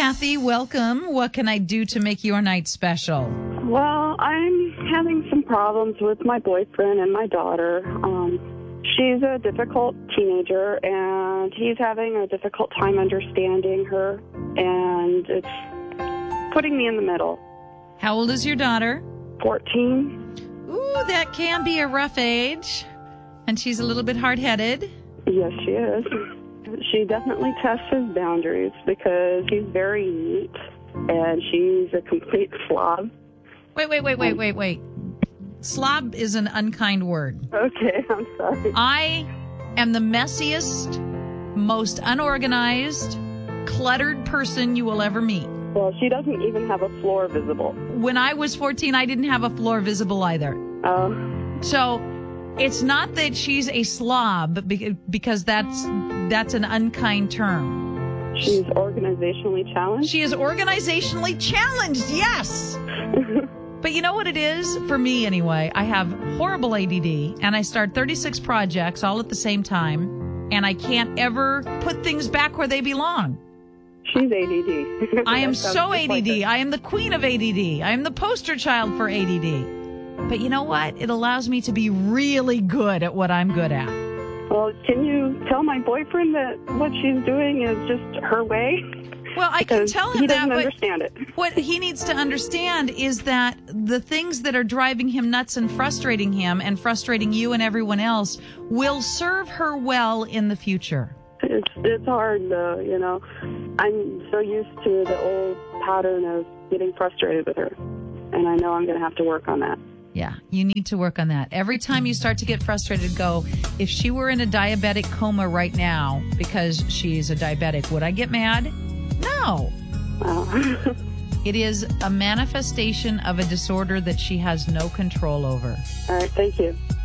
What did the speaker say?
Kathy, welcome. What can I do to make your night special? Well, I'm having some problems with my boyfriend and my daughter. She's a difficult teenager, and he's having a difficult time understanding her, and it's putting me in the middle. How old is your daughter? 14. Ooh, that can be a rough age. And she's a little bit hard-headed. Yes, she is. She definitely tests his boundaries because he's very neat, and she's a complete slob. Wait. Slob is an unkind word. Okay, I'm sorry. I am the messiest, most unorganized, cluttered person you will ever meet. Well, she doesn't even have a floor visible. When I was 14, I didn't have a floor visible either. So it's not that she's a slob, because that's an unkind term. She's organizationally challenged? She is organizationally challenged, yes! But you know what it is? For me, anyway, I have horrible ADD, and I start 36 projects all at the same time, and I can't ever put things back where they belong. She's ADD. I am so ADD. I am the queen of ADD. I am the poster child for ADD. But you know what? It allows me to be really good at what I'm good at. Well, can you tell my boyfriend that what she's doing is just her way? Well, I can tell him he that, doesn't but understand it. What he needs to understand is that the things that are driving him nuts and frustrating him and frustrating you and everyone else will serve her well in the future. It's hard, though, you know. I'm so used to the old pattern of getting frustrated with her, and I know I'm going to have to work on that. Yeah, you need to work on that. Every time you start to get frustrated, go, if she were in a diabetic coma right now because she's a diabetic, would I get mad? No. Wow. It is a manifestation of a disorder that she has no control over. All right, thank you.